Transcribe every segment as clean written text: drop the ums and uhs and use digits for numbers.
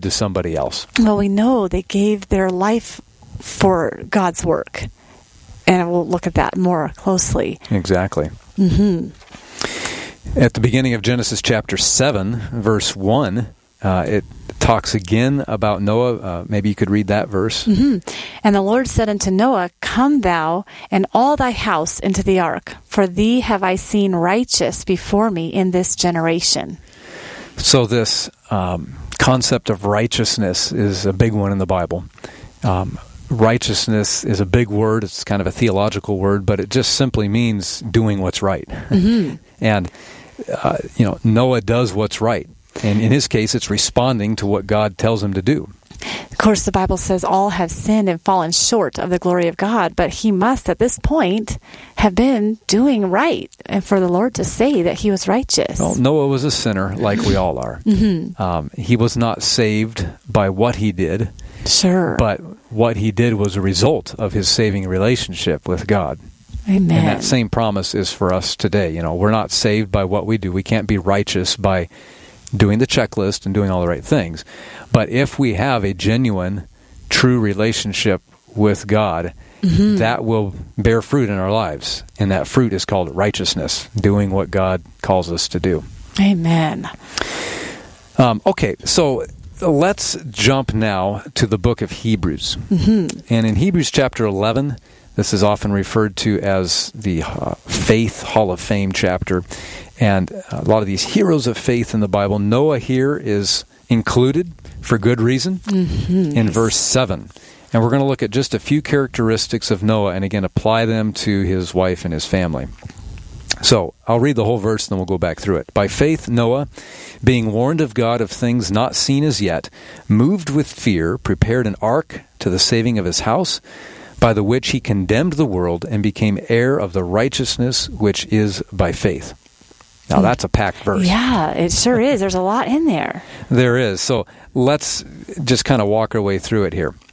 to somebody else? Well, we know they gave their life for God's work. And we'll look at that more closely. Exactly. At the beginning of Genesis chapter 7, verse 1, it talks again about Noah. Maybe you could read that verse. And the Lord said unto Noah, Come thou and all thy house into the ark, for thee have I seen righteous before me in this generation. So this concept of righteousness is a big one in the Bible. Righteousness is a big word. It's kind of a theological word, but it just simply means doing what's right. And, Noah does what's right. And in his case, it's responding to what God tells him to do. Of course, the Bible says all have sinned and fallen short of the glory of God, but he must, at this point, have been doing right, and for the Lord to say that he was righteous. Well, Noah was a sinner like we all are. He was not saved by what he did. Sure. But what he did was a result of his saving relationship with God. Amen. And that same promise is for us today. We're not saved by what we do. We can't be righteous by doing the checklist and doing all the right things. But if we have a genuine, true relationship with God, that will bear fruit in our lives. And that fruit is called righteousness, doing what God calls us to do. Amen. Okay, so let's jump now to the book of Hebrews. And in Hebrews chapter 11, this is often referred to as the Faith Hall of Fame chapter. And a lot of these heroes of faith in the Bible, Noah here is included for good reason in verse 7. And we're going to look at just a few characteristics of Noah and again apply them to his wife and his family. So I'll read the whole verse, and then we'll go back through it. By faith, Noah, being warned of God of things not seen as yet, moved with fear, prepared an ark to the saving of his house, by the which he condemned the world and became heir of the righteousness which is by faith. Now that's a packed verse. Yeah, it sure is. There's a lot in there. There is. So let's just kind of walk our way through it here.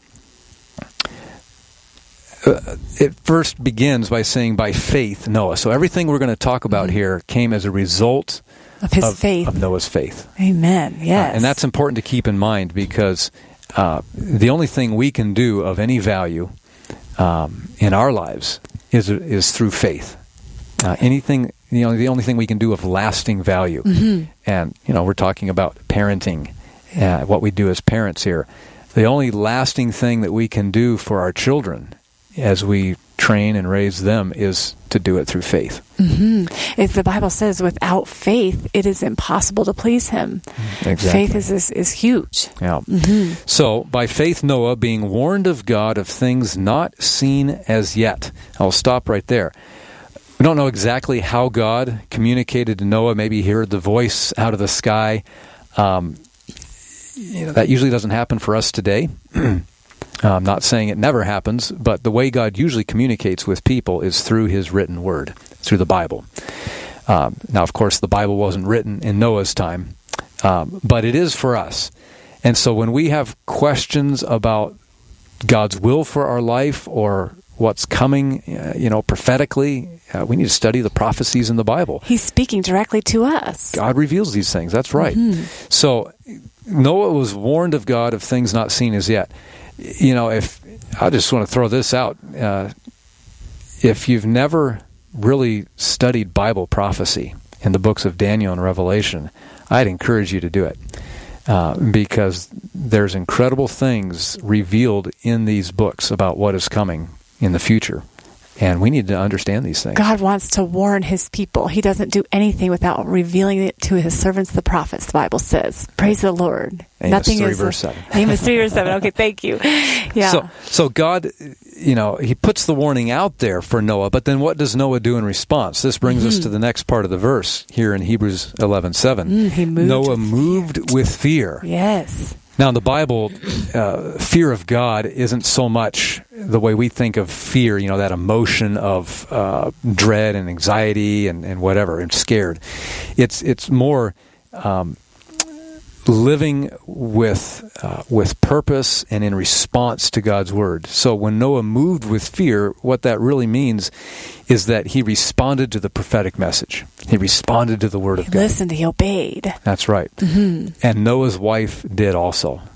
It first begins by saying, by faith, Noah. So everything we're going to talk about here came as a result of his faith. Of Noah's faith. Amen. Yes. And that's important to keep in mind because the only thing we can do of any value in our lives is through faith. The only thing we can do of lasting value. And, we're talking about parenting, what we do as parents here. The only lasting thing that we can do for our children as we train and raise them is to do it through faith. If the Bible says without faith, it is impossible to please him. Exactly. Faith is huge. Yeah. So, by faith, Noah, being warned of God of things not seen as yet. I'll stop right there. We don't know exactly how God communicated to Noah. Maybe he heard the voice out of the sky. That usually doesn't happen for us today. I'm not saying it never happens, but the way God usually communicates with people is through his written word, through the Bible. Now, of course, the Bible wasn't written in Noah's time, but it is for us. And so when we have questions about God's will for our life or what's coming, prophetically, we need to study the prophecies in the Bible. He's speaking directly to us. God reveals these things. That's right. So Noah was warned of God of things not seen as yet. If I just want to throw this out, if you've never really studied Bible prophecy in the books of Daniel and Revelation, I'd encourage you to do it because there's incredible things revealed in these books about what is coming in the future. And we need to understand these things. God wants to warn his people. He doesn't do anything without revealing it to his servants, the prophets, the Bible says. Praise the Lord. Amos 3, verse 7. Amos 3, verse 7. Okay, thank you. Yeah. So God, he puts the warning out there for Noah, but then what does Noah do in response? This brings us to the next part of the verse here in Hebrews 11:7. Noah moved with fear. Yes. Now, in the Bible, fear of God isn't so much the way we think of fear, that emotion of dread and anxiety and whatever, and scared. It's more living with purpose and in response to God's word. So when Noah moved with fear, what that really means is that he responded to the prophetic message. He responded to the word of God. He listened, he obeyed. That's right. And Noah's wife did also.